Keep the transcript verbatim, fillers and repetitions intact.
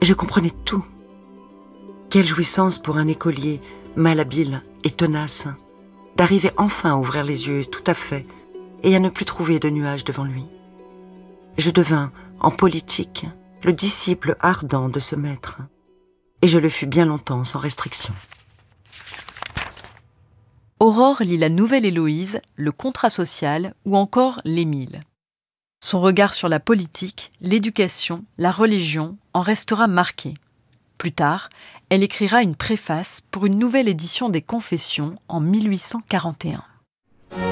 Je comprenais tout. Quelle jouissance pour un écolier malhabile et tenace d'arriver enfin à ouvrir les yeux tout à fait et à ne plus trouver de nuages devant lui. Je devins, en politique, le disciple ardent de ce maître, et je le fus bien longtemps sans restriction. Aurore lit La Nouvelle Héloïse, Le Contrat social ou encore L'Émile. Son regard sur la politique, l'éducation, la religion en restera marqué. Plus tard, elle écrira une préface pour une nouvelle édition des Confessions en mille huit cent quarante et un.